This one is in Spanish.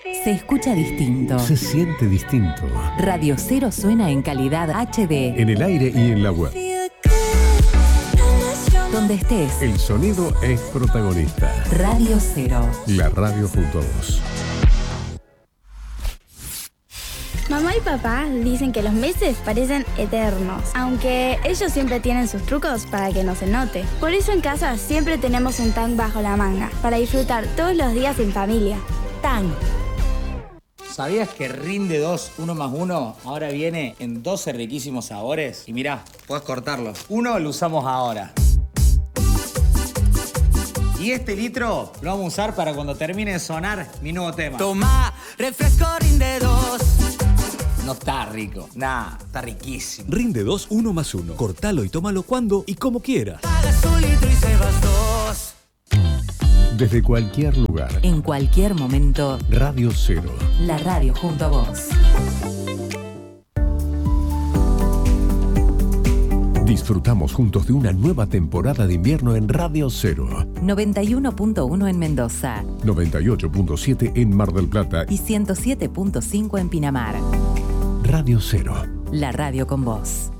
Se escucha distinto. Se siente distinto. Radio Cero suena en calidad HD. En el aire y en la web. Donde estés. El sonido es protagonista. Radio Cero. La radio junto a vos. Mamá y papá dicen que los meses parecen eternos, aunque ellos siempre tienen sus trucos para que no se note. Por eso en casa siempre tenemos un Tang bajo la manga, para disfrutar todos los días en familia. Tang. ¿Sabías que Rinde 2, 1 más 1, ahora viene en 12 riquísimos sabores? Y mirá, podés cortarlo. Uno lo usamos ahora. Y este litro lo vamos a usar para cuando termine de sonar mi nuevo tema. Toma, refresco Rinde 2. No está rico. Nah, está riquísimo. Rinde 2, 1 más 1. Cortalo y tómalo cuando y como quieras. Pagas un litro y se vas 2. Desde cualquier lugar. En cualquier momento. Radio Cero. La radio junto a vos. Disfrutamos juntos de una nueva temporada de invierno en Radio Cero. 91.1 en Mendoza. 98.7 en Mar del Plata. Y 107.5 en Pinamar. Radio Cero. La radio con vos.